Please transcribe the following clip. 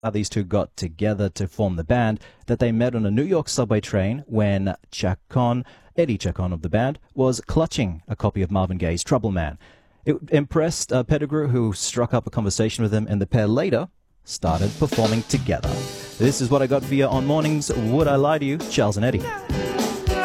how these two got together to form the band, that they met on a New York subway train when Eddie Chacon of the band, was clutching a copy of Marvin Gaye's Trouble Man. It impressed Pettigrew, who struck up a conversation with him, and the pair later started performing together. This is what I got for you on Mornings Would I Lie to You, Charles and Eddie.